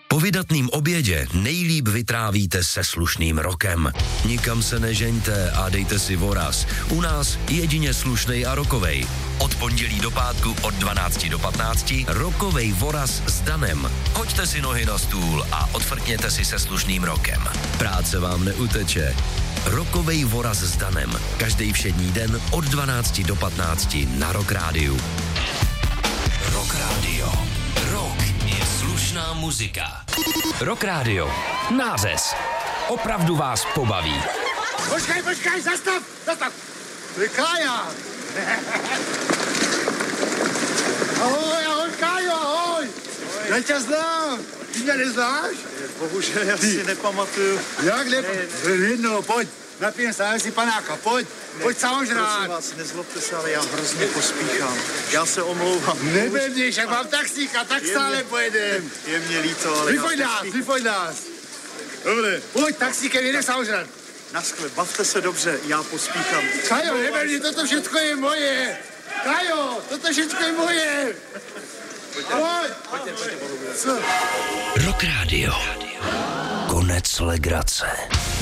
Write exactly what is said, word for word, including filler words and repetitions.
Po vydatným obědě nejlíp vytrávíte se slušným rokem. Nikam se nežeňte a dejte si voraz. U nás jedině slušnej a rokovej. Od pondělí do pátku od dvanácti do patnácti rokovej voraz s Danem. Hoďte si nohy na stůl a odfrkněte si se slušným rokem. Práce vám neuteče. Rokovej voraz s Danem. Každý všední den od dvanácti do patnácti na Rock Rádiu. Rock Radio. Rock je slušná muzika. Rock Radio. Nářez. Opravdu vás pobaví. Počkej, počkej, zastav, zastav. To je Kája. Ahoj, ahoj, Kájo, ahoj. Já tě znám. Ty mě neznáš? Bohužel, já si nepamatuju. Jak nepamatuju? No, pojď. Napijem se, si panáka, pojď. Ne, pojď samozřejmě. Prosím vás, nezlobte se, ale já hrozně pospíchám. Já se omlouvám. Nebedíš, jak mám taxíka, tak stále pojedem. Je mě líto, ale Vypojď já nás, pospíchám. vypojď nás. Dobře. Pojď, taxíkem jedem samozřejmě. Naschle, bavte se dobře, já pospíchám. Kajo, nebedí, toto všechno je moje. Kajo, toto všechno je moje. Pojď. Pojďte, pojďte. Rock Radio. Konec legrace.